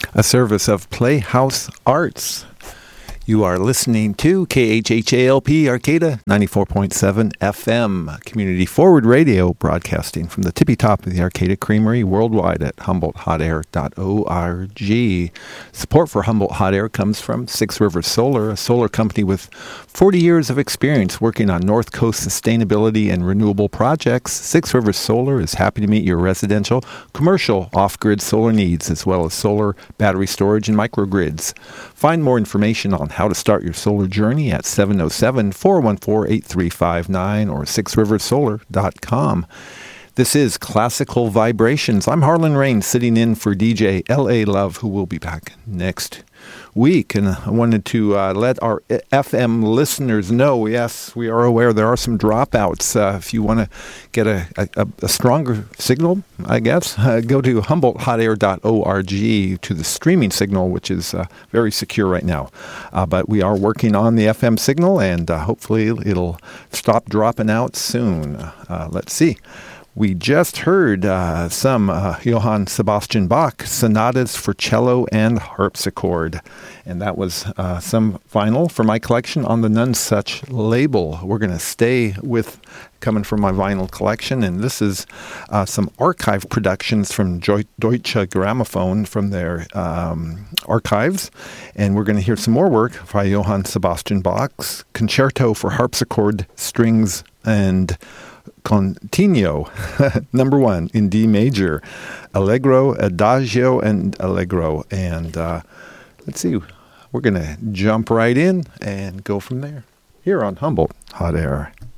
a service of Playhouse Arts. You are listening to KHHALP Arcata 94.7 FM, community forward radio, broadcasting from the tippy top of the Arcata Creamery worldwide at HumboldtHotAir.org. Support for Humboldt Hot Air comes from Six Rivers Solar, a solar company with 40 years of experience working on North Coast sustainability and renewable projects. Six Rivers Solar is happy to meet your residential, commercial, off-grid solar needs, as well as solar, battery storage, and microgrids. Find more information on how to start your solar journey at 707-414-8359 or sixriversolar.com. This is Classical Vibrations. I'm Harlan Rain, sitting in for DJ L.A. Love, who will be back next week. And I wanted to let our FM listeners know, yes, we are aware there are some dropouts. If you want to get a stronger signal, I guess, go to HumboldtHotAir.org to the streaming signal, which is very secure right now. But we are working on the FM signal, and hopefully it'll stop dropping out soon. Let's see. We just heard some Johann Sebastian Bach sonatas for cello and harpsichord, and that was some vinyl for my collection on the Nonesuch label. We're going to stay with coming from my vinyl collection, and this is some archive productions from Deutsche Grammophon from their archives, and we're going to hear some more work by Johann Sebastian Bach's Concerto for Harpsichord, Strings, and Continuo, number 1 in D major, Allegro, Adagio, and Allegro. And let's see, we're going to jump right in and go from there here on Humboldt Hot Air.